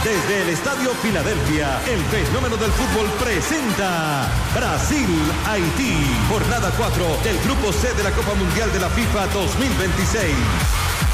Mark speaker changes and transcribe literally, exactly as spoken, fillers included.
Speaker 1: Desde el Estadio Filadelfia, el fenómeno del fútbol presenta Brasil-Haití. Jornada cuatro del Grupo C de la Copa Mundial de la FIFA dos mil veintiséis.